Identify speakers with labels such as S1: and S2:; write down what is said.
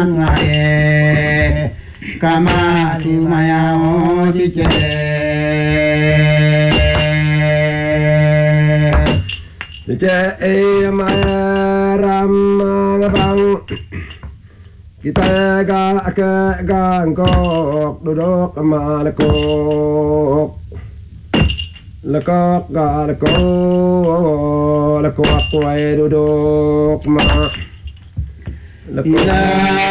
S1: ngae kama tu maya odi che
S2: che e maya ram bang kita ga ngok duduk ma la kok ga la kok quay duduk ma
S1: la